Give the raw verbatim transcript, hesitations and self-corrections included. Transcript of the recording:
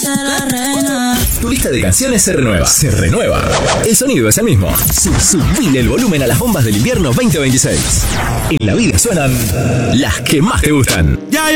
ser la reina. Tu lista de canciones se renueva. Se renueva. El sonido es el mismo. Sub, subile el volumen a las bombas del invierno veinte veintiséis. En la vida suenan las que más te gustan.